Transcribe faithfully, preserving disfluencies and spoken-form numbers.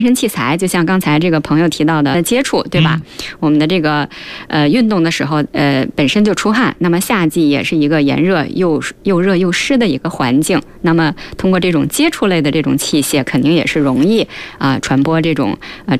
健身器材，就像刚才这个朋友提到的接触，对吧？嗯、我们的这个呃运动的时候，呃本身就出汗，那么夏季也是一个炎热又又热又湿的一个环境，那么通过这种接触类的这种器械，肯定也是容易啊、呃、传播这种呃